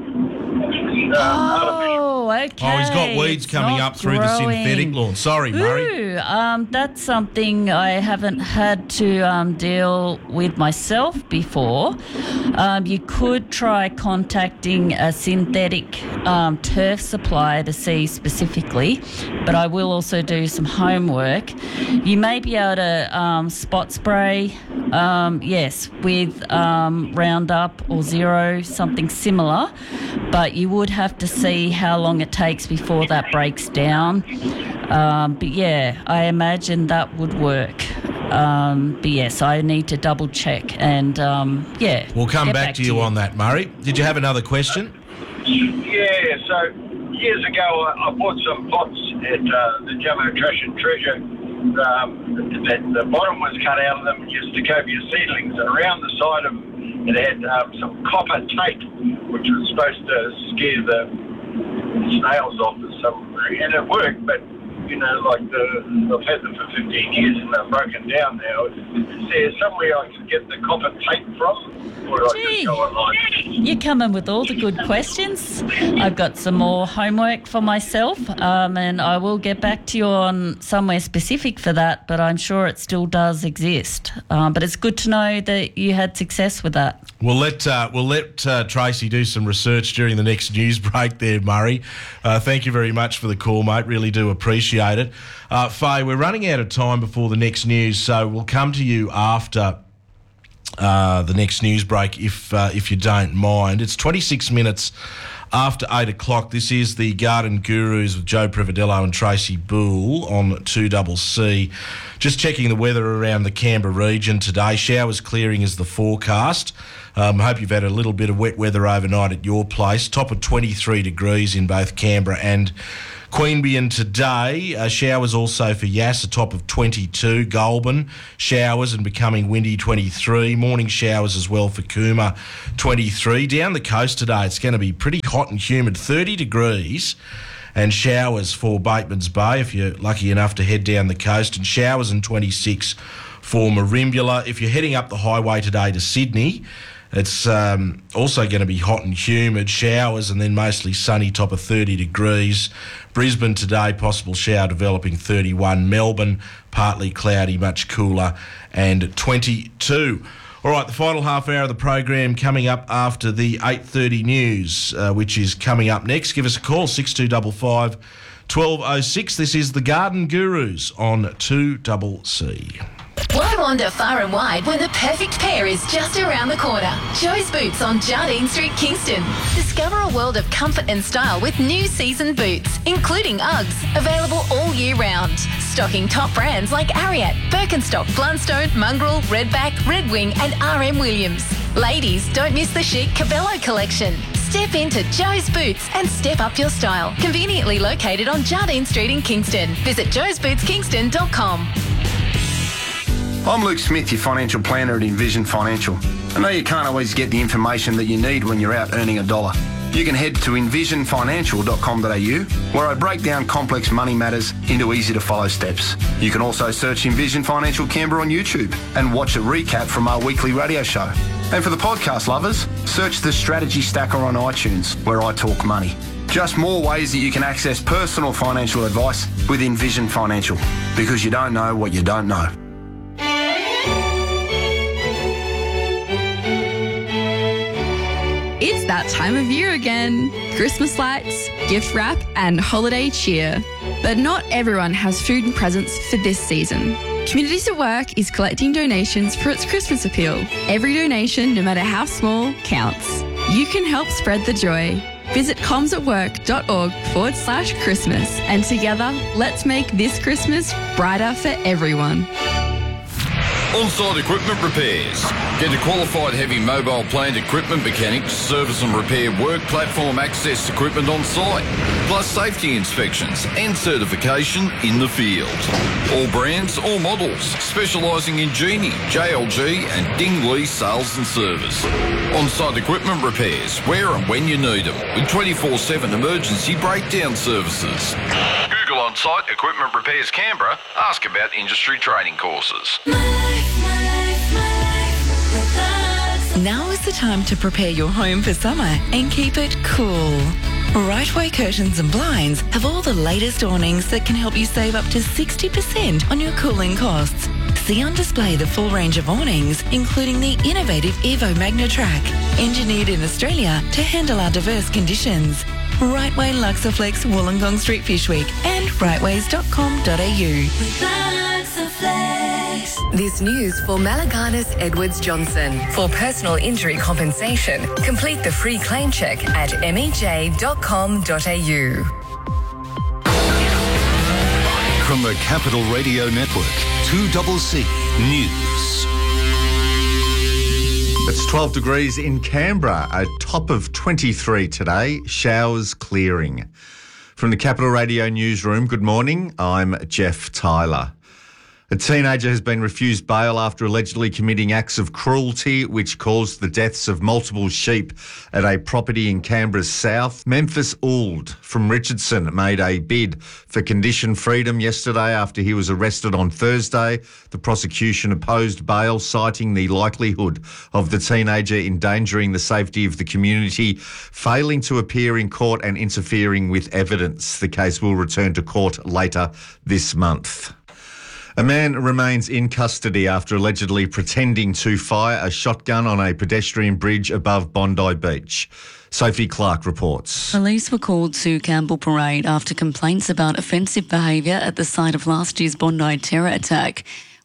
Oh, okay. Oh, he's got weeds It's coming not up through growing. the synthetic lawn. Sorry, Murray. Ooh, um, that's something I haven't had to um, deal with myself before. Um, you could try contacting a synthetic um, turf supplier to see specifically, but I will also do some homework. You may be able to um, spot spray, um, yes, with um, Roundup or Zero, something similar, but you would have to see how long it takes before that breaks down. Um, but yeah, I imagine that would work. Um, but yes, I need to double check and um, yeah. We'll come get back, back to you, you on that, Murray. Did you have another question? Yeah, so years ago I, I bought some pots at uh, the Jumbo Trash and Treasure. Um, that the bottom was cut out of them, and you stick over your seedlings, and around the side of them it had um, some copper tape, which was supposed to scare the snails off or something, and it worked, but you know, like the, I've had them for fifteen years and they're broken down now. Is there somewhere I can get the copper tape from? Or do I just go online? You're coming with all the good questions. I've got some more homework for myself, um, and I will get back to you on somewhere specific for that, but I'm sure it still does exist. Um, but it's good to know that you had success with that. We'll let uh, we'll let uh, Tracy do some research during the next news break there, Murray. Uh, thank you very much for the call, mate. Really do appreciate it. Uh, Faye, we're running out of time before the next news, so we'll come to you after uh, the next news break, if uh, if you don't mind. It's twenty-six minutes after eight o'clock. This is the Garden Gurus with Joe Prividello and Tracy Boole on two C C. Just checking the weather around the Canberra region today. Showers clearing is the forecast. Um, hope you've had a little bit of wet weather overnight at your place. Top of twenty-three degrees in both Canberra and Queanbeyan today. Uh, showers also for Yass, a top of twenty-two. Goulburn, showers and becoming windy, twenty-three. Morning showers as well for Cooma, twenty-three. Down the coast today, it's going to be pretty hot and humid, thirty degrees. And showers for Bateman's Bay, if you're lucky enough to head down the coast. And showers and twenty-six for Merimbula. If you're heading up the highway today to Sydney, it's um, also going to be hot and humid, showers and then mostly sunny, top of thirty degrees. Brisbane today, possible shower developing, thirty-one. Melbourne, partly cloudy, much cooler, and twenty-two. All right, the final half hour of the program coming up after the eight thirty news, uh, which is coming up next. Give us a call, six two five five, one two oh six. This is the Garden Gurus on two C C. Why wander far and wide when the perfect pair is just around the corner? Joe's Boots on Jardine Street, Kingston. Discover a world of comfort and style with new season boots, including Uggs, available all year round. Stocking top brands like Ariat, Birkenstock, Blundstone, Mongrel, Redback, Red Wing and R M Williams. Ladies, don't miss the chic Cabello collection. Step into Joe's Boots and step up your style. Conveniently located on Jardine Street in Kingston. Visit joes boots kingston dot com. I'm Luke Smith, your financial planner at Envision Financial. I know you can't always get the information that you need when you're out earning a dollar. You can head to envision financial dot com dot a u, where I break down complex money matters into easy-to-follow steps. You can also search Envision Financial Canberra on YouTube and watch a recap from our weekly radio show. And for the podcast lovers, search the Strategy Stacker on iTunes, where I talk money. Just more ways that you can access personal financial advice with Envision Financial, because you don't know what you don't know. It's that time of year again. Christmas lights, gift wrap, and holiday cheer. But not everyone has food and presents for this season. Communities at Work is collecting donations for its Christmas appeal. Every donation, no matter how small, counts. You can help spread the joy. Visit comsatwork.org forward slash Christmas. And together, let's make this Christmas brighter for everyone. On-site equipment repairs. Get a qualified heavy mobile plant equipment mechanic to service and repair work platform access equipment on site, plus safety inspections and certification in the field. All brands, all models, specialising in Genie, J L G and Dingley sales and service. On-site equipment repairs, where and when you need them, with twenty-four seven emergency breakdown services. Google On-site Equipment Repairs Canberra. Ask about industry training courses. Now is the time to prepare your home for summer and keep it cool. Rightway Curtains and Blinds have all the latest awnings that can help you save up to sixty percent on your cooling costs. See on display the full range of awnings, including the innovative Evo Magnatrack, engineered in Australia to handle our diverse conditions. Rightway Luxaflex Wollongong Street Fish Week and rightways dot com dot a u. This news for Malaganas Edwards Johnson. For personal injury compensation, complete the free claim check at m e j dot com dot a u. From the Capital Radio Network, two C C News. It's twelve degrees in Canberra, a top of twenty-three today, showers clearing. From the Capital Radio newsroom, good morning, I'm Jeff Tyler. A teenager has been refused bail after allegedly committing acts of cruelty which caused the deaths of multiple sheep at a property in Canberra's south. Memphis Ould from Richardson made a bid for condition freedom yesterday after he was arrested on Thursday. The prosecution opposed bail, citing the likelihood of the teenager endangering the safety of the community, failing to appear in court and interfering with evidence. The case will return to court later this month. A man remains in custody after allegedly pretending to fire a shotgun on a pedestrian bridge above Bondi Beach. Sophie Clark reports. Police were called to Campbell Parade after complaints about offensive behaviour at the site of last year's Bondi terror attack.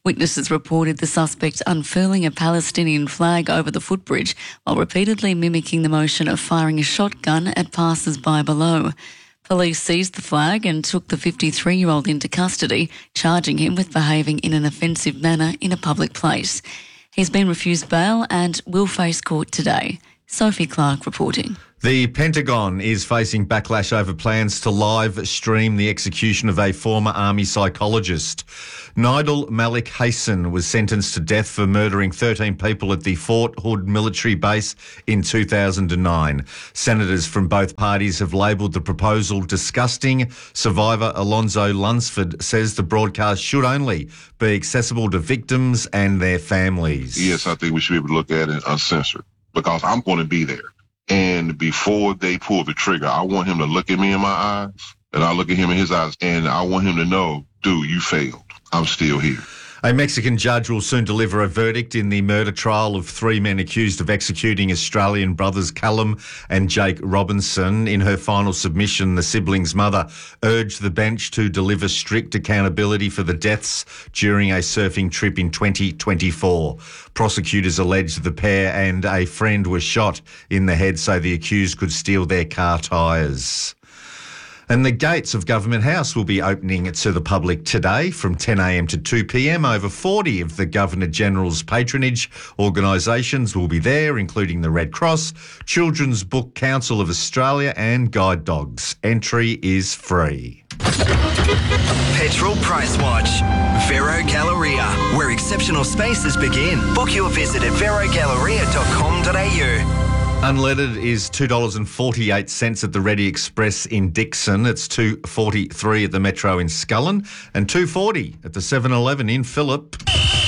Witnesses reported the suspect unfurling a Palestinian flag over the footbridge while repeatedly mimicking the motion of firing a shotgun at passers-by below. Police seized the flag and took the fifty-three-year-old into custody, charging him with behaving in an offensive manner in a public place. He's been refused bail and will face court today. Sophie Clark reporting. The Pentagon is facing backlash over plans to live stream the execution of a former army psychologist. Nidal Malik Hassan was sentenced to death for murdering thirteen people at the Fort Hood military base in two thousand nine. Senators from both parties have labelled the proposal disgusting. Survivor Alonzo Lunsford says the broadcast should only be accessible to victims and their families. Yes, I think we should be able to look at it uncensored because I'm going to be there. And before they pull the trigger, I want him to look at me in my eyes, and I look at him in his eyes, and I want him to know, dude, you failed. I'm still here. A Mexican judge will soon deliver a verdict in the murder trial of three men accused of executing Australian brothers Callum and Jake Robinson. In her final submission, the siblings' mother urged the bench to deliver strict accountability for the deaths during a surfing trip in twenty twenty-four. Prosecutors alleged the pair and a friend were shot in the head so the accused could steal their car tyres. And the gates of Government House will be opening to the public today from ten a m to two p m. Over forty of the Governor-General's patronage organisations will be there, including the Red Cross, Children's Book Council of Australia and Guide Dogs. Entry is free. Petrol Price Watch. Vero Galleria, where exceptional spaces begin. Book your visit at vero galleria dot com dot a u. Unleaded is two dollars forty-eight at the Ready Express in Dixon. It's two dollars forty-three at the Metro in Scullen and two dollars forty at the seven eleven in Phillip.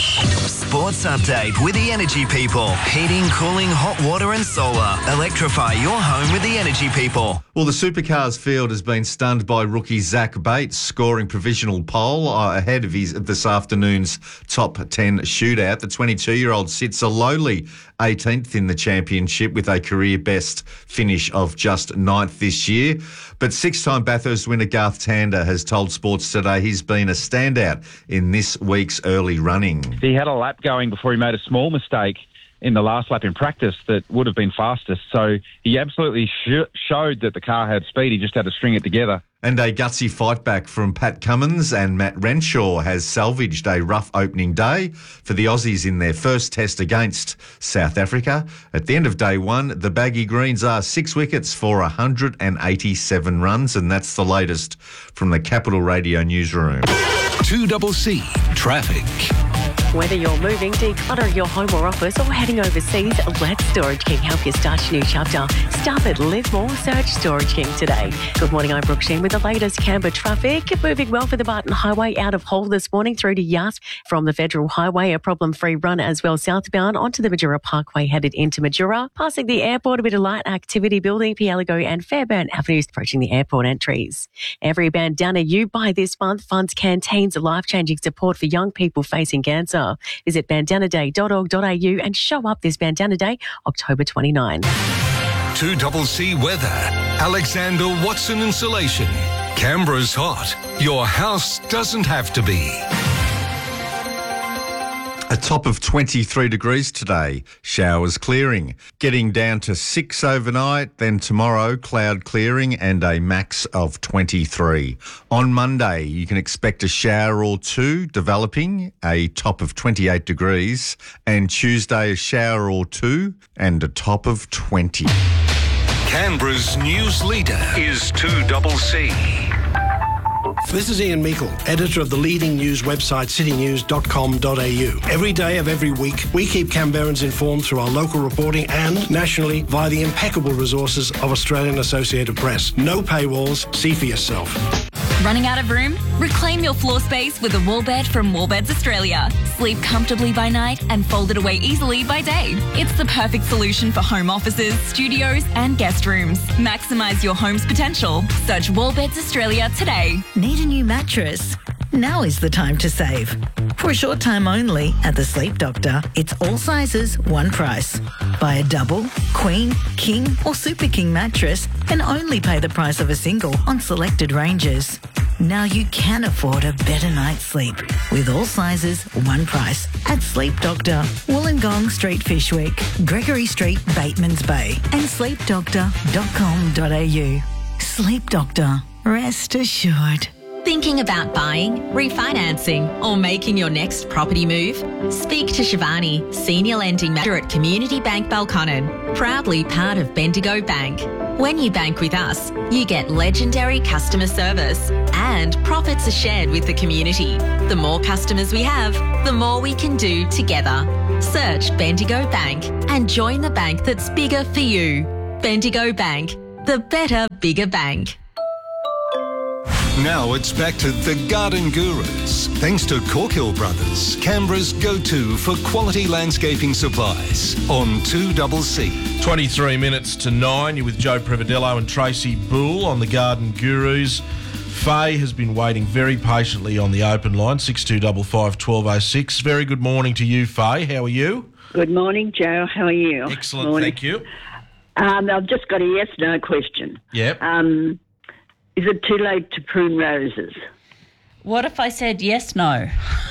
Sports update with the Energy People. Heating, cooling, hot water and solar. Electrify your home with the Energy People. Well, the Supercars field has been stunned by rookie Zach Bates scoring provisional pole uh, ahead of his this afternoon's top ten shootout. The twenty-two-year-old sits a lowly eighteenth in the championship with a career best finish of just ninth this year. But six-time Bathurst winner Garth Tander has told Sports Today he's been a standout in this week's early running. He had a lap going before he made a small mistake in the last lap in practice that would have been fastest. So he absolutely sh- showed that the car had speed. He just had to string it together. And a gutsy fight back from Pat Cummins and Matt Renshaw has salvaged a rough opening day for the Aussies in their first test against South Africa. At the end of day one, the Baggy Greens are six wickets for one hundred eighty-seven runs, and that's the latest from the Capital Radio newsroom. two C C Traffic. Whether you're moving, decluttering your home or office, or heading overseas, let Storage King help you start your new chapter. Stop it, live more, search Storage King today. Good morning, I'm Brooke Sheen with the latest Canberra traffic. Moving well for the Barton Highway out of Hull this morning through to Yass. From the Federal Highway, a problem-free run as well southbound onto the Majura Parkway headed into Majura. Passing the airport, a bit of light activity building, Pielago and Fairbairn Avenues approaching the airport entries. Every bandana you buy this month funds canteens, life-changing support for young people facing cancer. Visit bandana day dot org dot a u and show up this Bandana Day, October twenty-ninth. two C C Weather. Alexander Watson Insulation. Canberra's hot. Your house doesn't have to be. A top of twenty-three degrees today, showers clearing. Getting down to six overnight, then tomorrow cloud clearing and a max of twenty-three. On Monday, you can expect a shower or two developing, a top of twenty-eight degrees. And Tuesday, a shower or two and a top of twenty. Canberra's news leader is two C C. This is Ian Meikle, editor of the leading news website city news dot com dot a u. Every day of every week, we keep Canberrans informed through our local reporting and nationally via the impeccable resources of Australian Associated Press. No paywalls, see for yourself. Running out of room? Reclaim your floor space with a wall bed from Wallbeds Australia. Sleep comfortably by night and fold it away easily by day. It's the perfect solution for home offices, studios and guest rooms. Maximise your home's potential. Search Wallbeds Australia today. Need a new mattress? Now is the time to save. For a short time only at the Sleep Doctor, it's all sizes, one price. Buy a double, queen, king or super king mattress and only pay the price of a single on selected ranges. Now you can afford a better night's sleep with all sizes, one price at Sleep Doctor, Wollongong Street, Fishwick, Gregory Street, Batemans Bay, and sleep doctor dot com dot a u. Sleep Doctor, rest assured. Thinking about buying, refinancing, or making your next property move? Speak to Shivani, Senior Lending Manager at Community Bank Balconnen, proudly part of Bendigo Bank. When you bank with us, you get legendary customer service and profits are shared with the community. The more customers we have, the more we can do together. Search Bendigo Bank and join the bank that's bigger for you. Bendigo Bank, the better, bigger bank. Now it's back to the Garden Gurus, thanks to Corkhill Brothers, Canberra's go-to for quality landscaping supplies on two C C. twenty-three minutes to nine. You're with Joe Privadello and Tracy Bull on the Garden Gurus. Faye has been waiting very patiently on the open line, six two five five, one two oh six. Very good morning to you, Faye. How are you? Good morning, Joe. How are you? Excellent, morning. Thank you. Um, I've just got a yes-no question. Yep. Um, is it too late to prune roses? What if I said yes, no?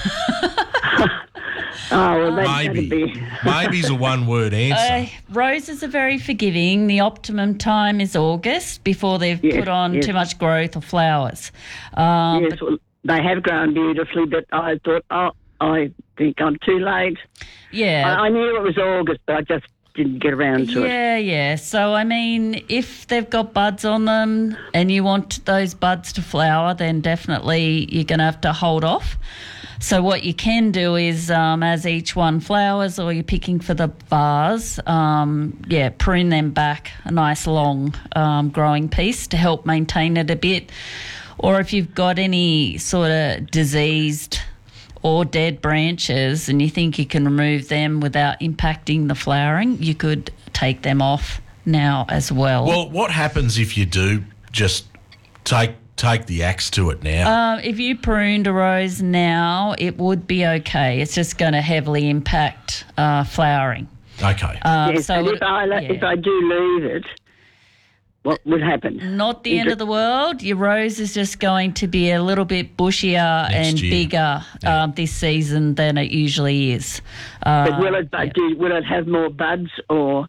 Oh, well, that's Maybe. going to be... Maybe's a one-word answer. Uh, roses are very forgiving. The optimum time is August before they've Yes, put on yes. too much growth or flowers. Um, yes, well, they have grown beautifully, but I thought, oh, I think I'm too late. Yeah. I, I knew it was August, but I just didn't get around to it. Yeah, yeah. So, I mean, if they've got buds on them and you want those buds to flower, then definitely you're going to have to hold off. So what you can do is, um, as each one flowers or you're picking for the vase, um, yeah, prune them back a nice long um, growing piece to help maintain it a bit. Or if you've got any sort of diseased or dead branches and you think you can remove them without impacting the flowering, you could take them off now as well. Well, what happens if you do just take take the axe to it now? Uh, if you pruned a rose now, it would be okay. It's just going to heavily impact uh, flowering. Okay. Um, yes, so and it- if I, let- yeah. if I do leave it, what would happen? Not the Is end it- of the world. Your rose is just going to be a little bit bushier Next and year. bigger um, this season than it usually is. Uh, But will it, yeah. do, will it have more buds or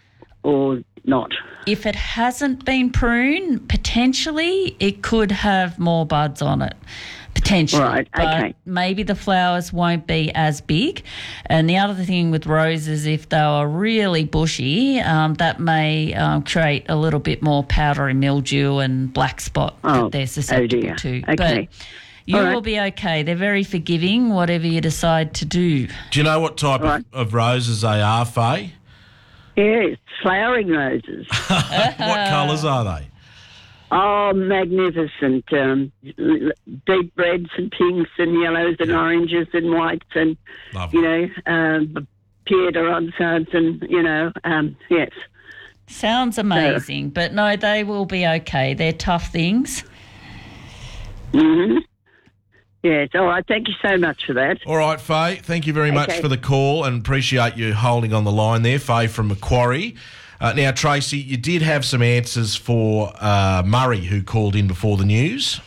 or not? If it hasn't been pruned, potentially it could have more buds on it. Potentially. Right, okay. But maybe the flowers won't be as big. And the other thing with roses, if they are really bushy, um, that may um, create a little bit more powdery mildew and black spot Oh, that they're susceptible dear. to. Okay. But you All right. will be okay. They're very forgiving, whatever you decide to do. Do you know what type Right. of, of roses they are, Faye? Yes, flowering roses. What colours are they? Oh, magnificent. Um, l- deep reds and pinks and yellows and oranges and whites and, Lovely. you know, um, Pierre de Ronsards and, you know, um, yes. Sounds amazing. But no, they will be okay. They're tough things. hmm Yes, all right. Thank you so much for that. All right, Faye, thank you very much Okay. for the call and appreciate you holding on the line there, Faye from Macquarie. Uh, now, Tracy, you did have some answers for uh, Murray, who called in before the news.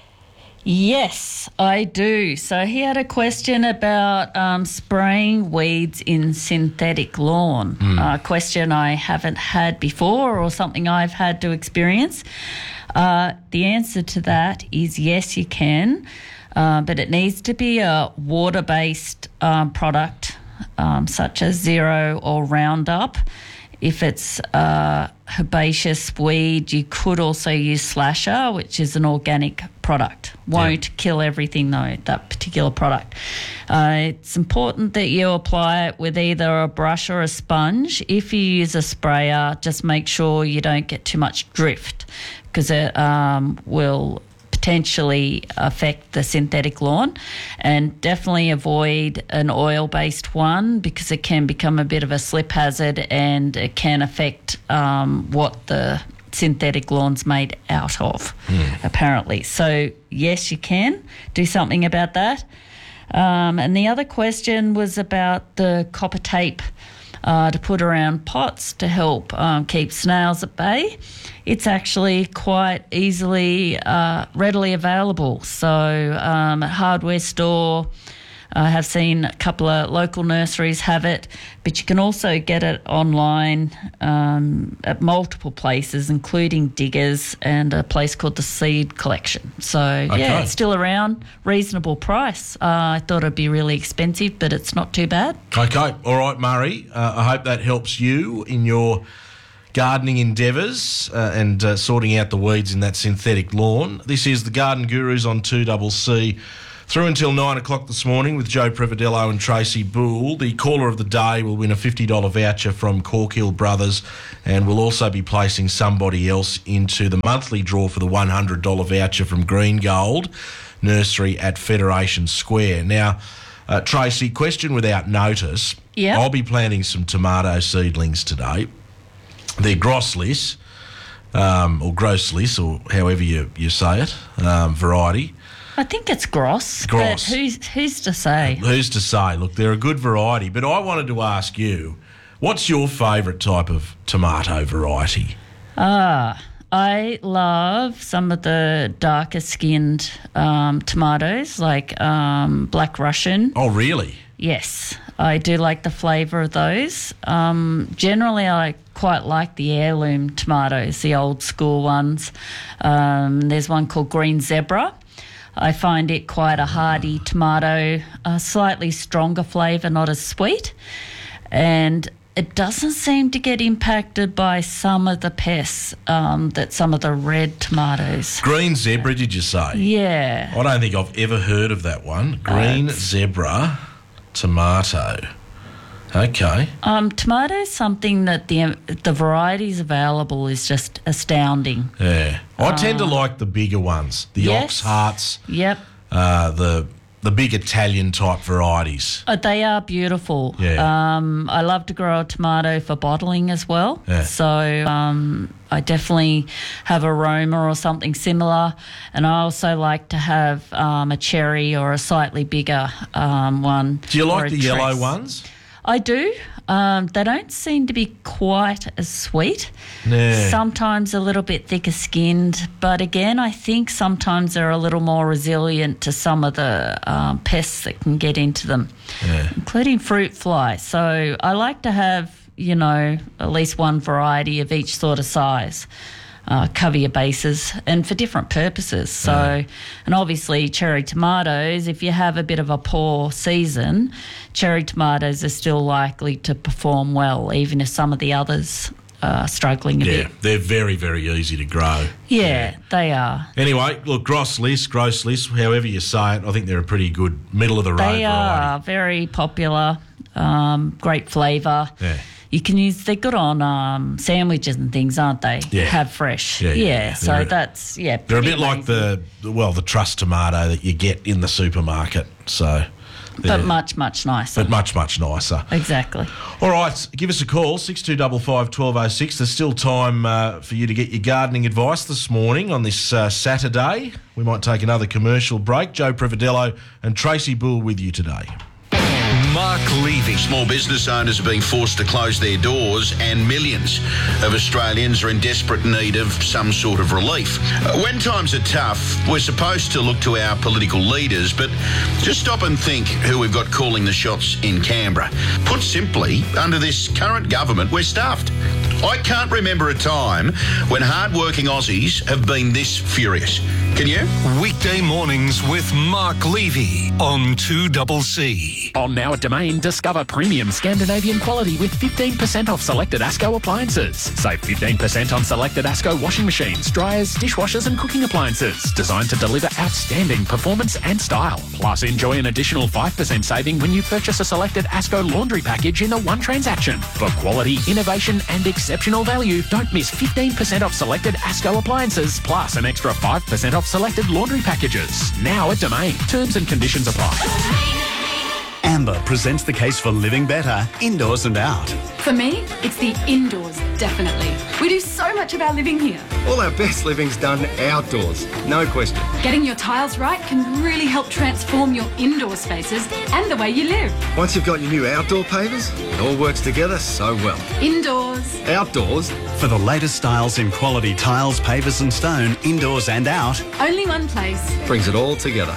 Yes, I do. So he had a question about um, spraying weeds in synthetic lawn. A question I haven't had before or something I've had to experience. Uh, the answer to that is yes, you can, uh, but it needs to be a water-based um, product um, such as Zero or Roundup. If it's a herbaceous weed, you could also use Slasher, which is an organic product. Won't kill everything, though, that particular product. Uh, it's important that you apply it with either a brush or a sponge. If you use a sprayer, just make sure you don't get too much drift because it um, will potentially affect the synthetic lawn, and definitely avoid an oil-based one because it can become a bit of a slip hazard and it can affect um, what the synthetic lawn's made out of, apparently. So, yes, you can do something about that. Um, and the other question was about the copper tape uh, to put around pots to help um, keep snails at bay. It's actually quite easily, uh, readily available. So um, at hardware store, I have seen a couple of local nurseries have it, but you can also get it online um, at multiple places, including Diggers and a place called the Seed Collection. So, Okay. yeah, it's still around, reasonable price. Uh, I thought it'd be really expensive, but it's not too bad. Okay. All right, Murray. Uh, I hope that helps you in your gardening endeavours uh, and uh, sorting out the weeds in that synthetic lawn. This is the Garden Gurus on two C C. Through until nine o'clock this morning with Joe Prividello and Tracy Bull. The caller of the day will win a fifty dollars voucher from Corkhill Brothers, and we'll also be placing somebody else into the monthly draw for the one hundred dollars voucher from Green Gold Nursery at Federation Square. Now, uh, Tracy, question without notice. Yeah. I'll be planting some tomato seedlings today. They're Groslis, um, or Groslis, or however you, you say it, um, variety. I think it's Gross. Gross. But who's, who's to say? Who's to say? Look, they're a good variety, but I wanted to ask you, what's your favourite type of tomato variety? Ah, I love some of the darker skinned um, tomatoes, like um, Black Russian. Oh, really? Yes, I do like the flavour of those. Um, generally, I quite like the heirloom tomatoes, the old school ones. Um, there's one called Green Zebra. I find it quite a hardy tomato, a slightly stronger flavour, not as sweet. And it doesn't seem to get impacted by some of the pests um, that some of the red tomatoes. Green Zebra, did you say? Yeah. I don't think I've ever heard of that one. Green Uh, Zebra tomato. Okay. Um, tomatoes, something that the the varieties available is just astounding. Yeah. I tend to Uh, like the bigger ones, the yes. ox hearts, Yep. uh, the the big Italian type varieties. Uh, they are beautiful. Yeah. Um, I love to grow a tomato for bottling as well. Yeah. So um, I definitely have a Roma or something similar. And I also like to have um, a cherry or a slightly bigger um, one. Do you or like a the yellow tress. ones? I do. Um, they don't seem to be quite as sweet. Nah. Sometimes a little bit thicker skinned, but again, I think sometimes they're a little more resilient to some of the um, pests that can get into them, Yeah. including fruit fly. So I like to have, you know, at least one variety of each sort of size. Uh, cover your bases and for different purposes. So, Yeah. and obviously cherry tomatoes, if you have a bit of a poor season, cherry tomatoes are still likely to perform well, even if some of the others are struggling a Yeah, bit. they're very, very easy to grow. Yeah, they are. Anyway, look, Groslis, Groslis, however you say it, I think they're a pretty good middle of the road They variety. are very popular, um, great flavour. Yeah. You can use, they're good on um, sandwiches and things, aren't they? Yeah. Have fresh. Yeah, Yeah, yeah, yeah. so They're a- that's, yeah. They're a pretty bit like the, well, the Trust tomato that you get in the supermarket. So, they're- But much, much nicer. but much, much nicer. Exactly. All right, give us a call, six two five five, one two oh six. There's still time uh, for you to get your gardening advice this morning on this uh, Saturday. We might take another commercial break. Joe Prividello and Tracy Bull with you today. Mark Levy. Small business owners are being forced to close their doors, and millions of Australians are in desperate need of some sort of relief. Uh, When times are tough, we're supposed to look to our political leaders, but just stop and think who we've got calling the shots in Canberra. Put simply, under this current government, we're stuffed. I can't remember a time when hard-working Aussies have been this furious. Can you? Weekday mornings with Mark Levy on two C C. On now at Domain, discover premium Scandinavian quality with fifteen percent off selected ASCO appliances. Save fifteen percent on selected ASCO washing machines, dryers, dishwashers and cooking appliances. Designed to deliver outstanding performance and style. Plus, enjoy an additional five percent saving when you purchase a selected ASCO laundry package in a one transaction. For quality, innovation and exceptional value, don't miss fifteen percent off selected ASCO appliances, plus an extra five percent off selected laundry packages. Now at Domain. Terms and conditions apply. Amber presents the case for living better, indoors and out. For me, it's the indoors, definitely. We do so much of our living here. All our best living's done outdoors, no question. Getting your tiles right can really help transform your indoor spaces and the way you live. Once you've got your new outdoor pavers, it all works together so well. Indoors. Outdoors. For the latest styles in quality tiles, pavers and stone, indoors and out. Only one place. Brings it all together.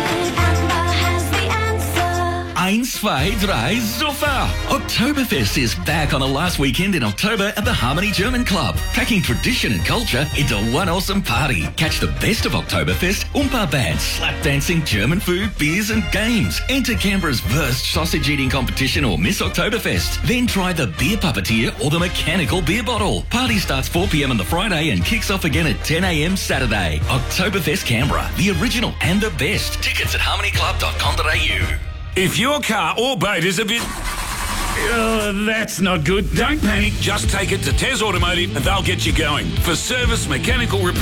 Eins, zwei, drei, super! Oktoberfest is back on the last weekend in October at the Harmony German Club, packing tradition and culture into one awesome party. Catch the best of Oktoberfest, Oompa bands, slap dancing, German food, beers and games. Enter Canberra's worst sausage eating competition or Miss Oktoberfest. Then try the beer puppeteer or the mechanical beer bottle. Party starts four p.m. on the Friday and kicks off again at ten a.m. Saturday. Oktoberfest Canberra, the original and the best. Tickets at harmony club dot com dot a u. If your car or boat is a bit... Oh, that's not good. Don't panic. Just take it to Tez Automotive and they'll get you going. For service, mechanical repair...